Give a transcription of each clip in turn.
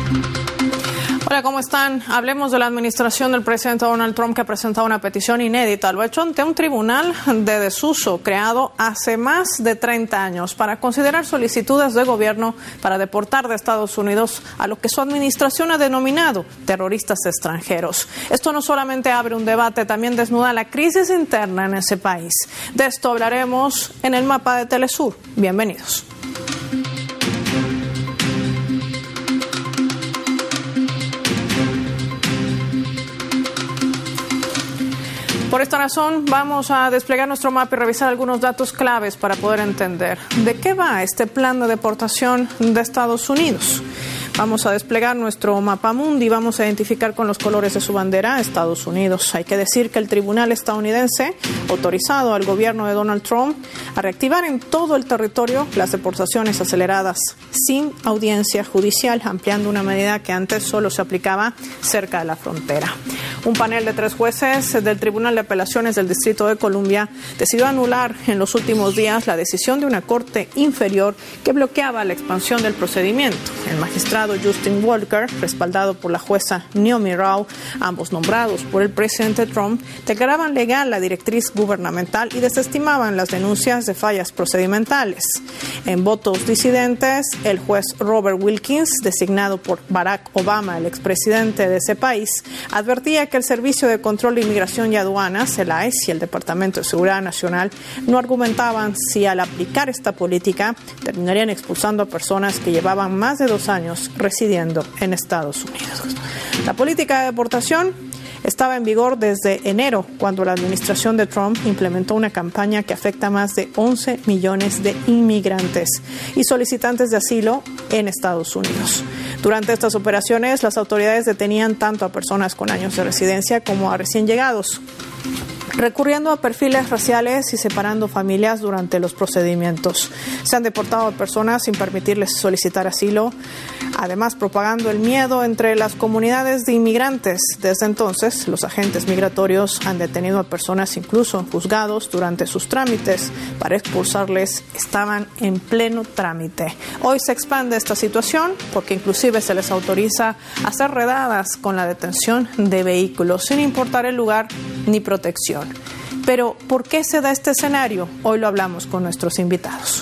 Hola, ¿cómo están? Hablemos de la administración del presidente Donald Trump, que ha presentado una petición inédita. Lo ha hecho ante un tribunal de desuso creado hace más de 30 años para considerar solicitudes de gobierno para deportar de Estados Unidos a lo que su administración ha denominado terroristas extranjeros. Esto no solamente abre un debate, también desnuda la crisis interna en ese país. De esto hablaremos en el mapa de Telesur. Bienvenidos. Por esta razón, vamos a desplegar nuestro mapa y revisar algunos datos claves para poder entender de qué va este plan de deportación de Estados Unidos. Vamos a desplegar nuestro mapa mundi y vamos a identificar con los colores de su bandera Estados Unidos. Hay que decir que el tribunal estadounidense ha autorizado al gobierno de Donald Trump a reactivar en todo el territorio las deportaciones aceleradas sin audiencia judicial, ampliando una medida que antes solo se aplicaba cerca de la frontera. Un panel de 3 jueces del Tribunal de Apelaciones del Distrito de Columbia decidió anular en los últimos días la decisión de una corte inferior que bloqueaba la expansión del procedimiento. El magistrado Justin Walker, respaldado por la jueza Naomi Rao, ambos nombrados por el presidente Trump, declaraban legal la directriz gubernamental y desestimaban las denuncias de fallas procedimentales. En votos disidentes, el juez Robert Wilkins, designado por Barack Obama, el expresidente de ese país, advertía que el Servicio de Control de Inmigración y Aduanas, el ICE, y el Departamento de Seguridad Nacional no argumentaban si al aplicar esta política terminarían expulsando a personas que llevaban más de 2 años residiendo en Estados Unidos. La política de deportación estaba en vigor desde enero, cuando la administración de Trump implementó una campaña que afecta a más de 11 millones de inmigrantes y solicitantes de asilo en Estados Unidos. Durante estas operaciones, las autoridades detenían tanto a personas con años de residencia como a recién llegados, recurriendo a perfiles raciales y separando familias durante los procedimientos. Se han deportado a personas sin permitirles solicitar asilo, además propagando el miedo entre las comunidades de inmigrantes. Desde entonces, los agentes migratorios han detenido a personas incluso en juzgados durante sus trámites. Para expulsarles estaban en pleno trámite. Hoy se expande esta situación porque inclusive se les autoriza a hacer redadas con la detención de vehículos, sin importar el lugar ni protección. Pero, ¿por qué se da este escenario? Hoy lo hablamos con nuestros invitados.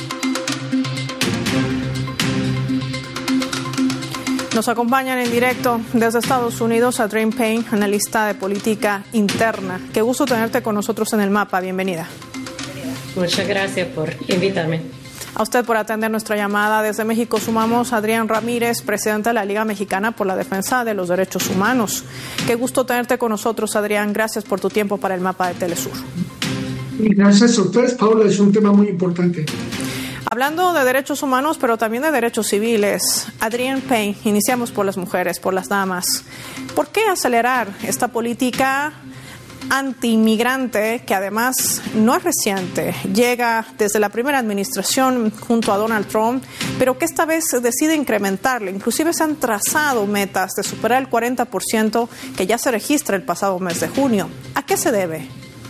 Nos acompañan en directo desde Estados Unidos Adrienne Payne, analista de política interna. Qué gusto tenerte con nosotros en el mapa. Bienvenida. Muchas gracias por invitarme. A usted por atender nuestra llamada. Desde México sumamos a Adrián Ramírez, presidente de la Liga Mexicana por la Defensa de los Derechos Humanos. Qué gusto tenerte con nosotros, Adrián. Gracias por tu tiempo para el mapa de Telesur. Gracias a ustedes, Paula. Es un tema muy importante. Hablando de derechos humanos, pero también de derechos civiles, Adrienne Payne, iniciamos por las mujeres, por las damas. ¿Por qué acelerar esta política anti-inmigrante que además no es reciente, llega desde la primera administración junto a Donald Trump, pero que esta vez decide incrementarle? Inclusive se han trazado metas de superar el 40% que ya se registra el pasado mes de junio. ¿A qué se debe?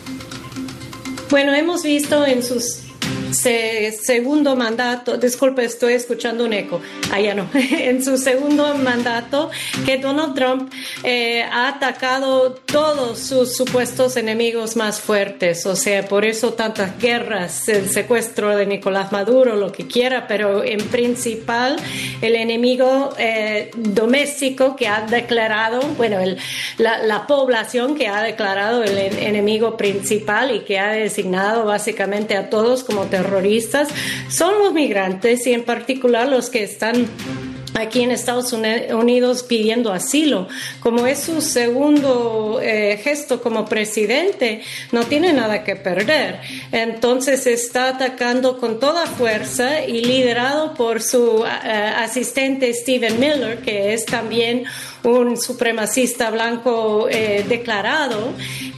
Bueno, hemos visto en sus segundo mandato, disculpe, estoy escuchando un eco, allá no, en su segundo mandato, que Donald Trump ha atacado todos sus supuestos enemigos más fuertes, o sea, por eso tantas guerras, el secuestro de Nicolás Maduro, lo que quiera, pero en principal el enemigo doméstico que ha declarado, bueno, la población que ha declarado el enemigo principal y que ha designado básicamente a todos como terroristas, son los migrantes y en particular los que están aquí en Estados Unidos pidiendo asilo. Como es su segundo gesto como presidente, no tiene nada que perder. Entonces está atacando con toda fuerza y liderado por su asistente Stephen Miller, que es también un supremacista blanco declarado.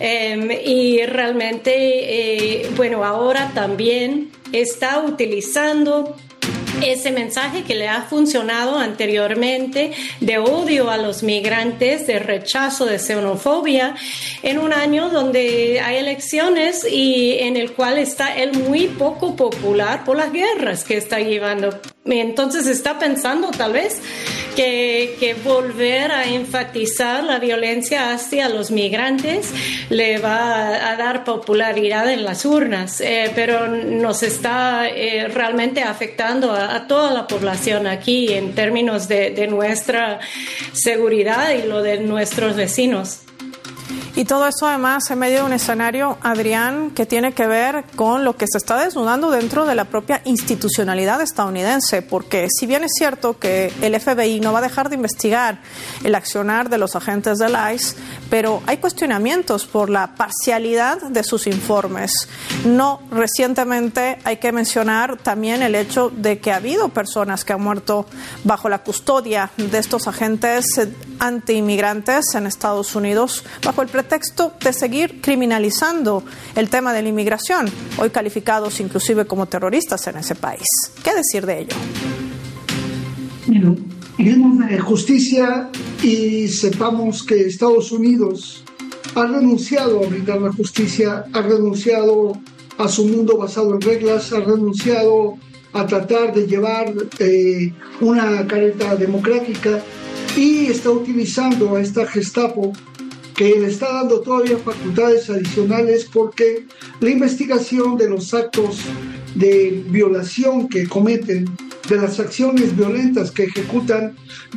Y realmente, bueno, ahora también está utilizando ese mensaje que le ha funcionado anteriormente de odio a los migrantes, de rechazo, de xenofobia, en un año donde hay elecciones y en el cual está él muy poco popular por las guerras que está llevando Entonces está pensando tal vez que volver a enfatizar la violencia hacia los migrantes le va a dar popularidad en las urnas, pero nos está realmente afectando a toda la población aquí en términos de nuestra seguridad y lo de nuestros vecinos. Y todo eso además en medio de un escenario, Adrián, que tiene que ver con lo que se está desnudando dentro de la propia institucionalidad estadounidense, porque si bien es cierto que el FBI no va a dejar de investigar el accionar de los agentes del ICE, pero hay cuestionamientos por la parcialidad de sus informes. No recientemente hay que mencionar también el hecho de que ha habido personas que han muerto bajo la custodia de estos agentes anti-inmigrantes en Estados Unidos bajo el pretexto de seguir criminalizando el tema de la inmigración, hoy calificados inclusive como terroristas en ese país. ¿Qué decir de ello? Bueno, queremos justicia y sepamos que Estados Unidos ha renunciado a brindar la justicia, ha renunciado a su mundo basado en reglas, ha renunciado a tratar de llevar una careta democrática y está utilizando a esta Gestapo que le está dando todavía facultades adicionales porque la investigación de los actos de violación que cometen, de las acciones violentas que ejecutan,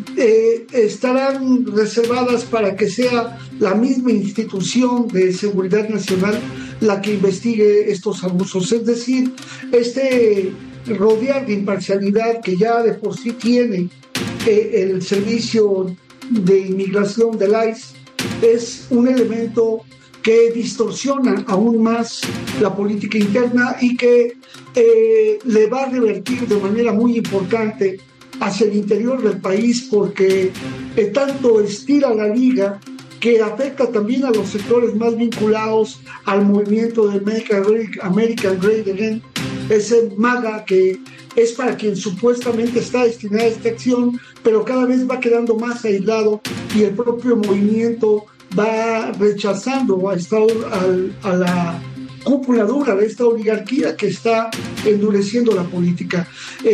estarán reservadas para que sea la misma institución de seguridad nacional la que investigue estos abusos. Es decir, este rodear de imparcialidad que ya de por sí tiene el servicio de inmigración del ICE es un elemento que distorsiona aún más la política interna y que le va a revertir de manera muy importante hacia el interior del país porque tanto estira la liga que afecta también a los sectores más vinculados al movimiento de American Great Again, ese MAGA que es para quien supuestamente está destinada a esta acción, pero cada vez va quedando más aislado y el propio movimiento va rechazando a la cúpula dura de esta oligarquía que está endureciendo la política.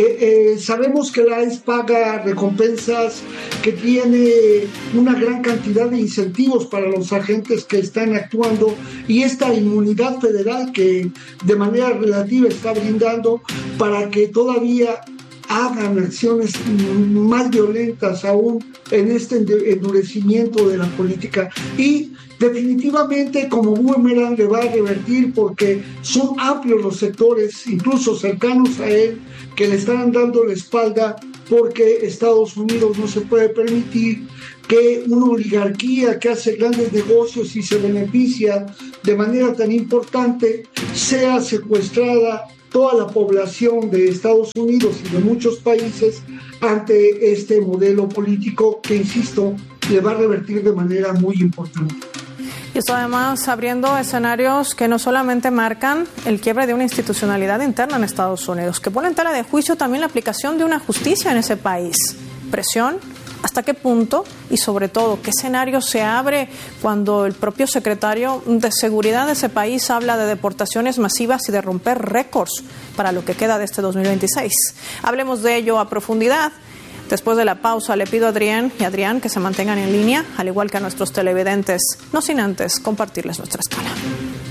Sabemos que la ICE paga recompensas, que tiene una gran cantidad de incentivos para los agentes que están actuando y esta inmunidad federal que de manera relativa está brindando para que todavía hagan acciones más violentas aún en este endurecimiento de la política y definitivamente como boomerang le va a revertir porque son amplios los sectores, incluso cercanos a él, que le están dando la espalda porque Estados Unidos no se puede permitir que una oligarquía que hace grandes negocios y se beneficia de manera tan importante sea secuestrada toda la población de Estados Unidos y de muchos países ante este modelo político que, insisto, le va a revertir de manera muy importante. Y esto además abriendo escenarios que no solamente marcan el quiebre de una institucionalidad interna en Estados Unidos, que pone en tela de juicio también la aplicación de una justicia en ese país. Presión, ¿hasta qué punto? Y sobre todo, ¿qué escenario se abre cuando el propio secretario de Seguridad de ese país habla de deportaciones masivas y de romper récords para lo que queda de este 2026? Hablemos de ello a profundidad. Después de la pausa, le pido a Adrián y Adrián que se mantengan en línea, al igual que a nuestros televidentes, no sin antes compartirles nuestra escala.